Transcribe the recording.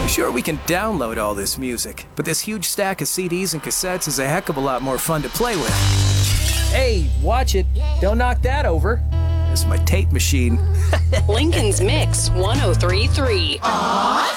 Sure, we can download all this music, but this huge stack of CDs and cassettes is a heck of a lot more fun to play with. Hey, watch it. Don't knock that over. It's my tape machine. Lincoln's Mix 1033.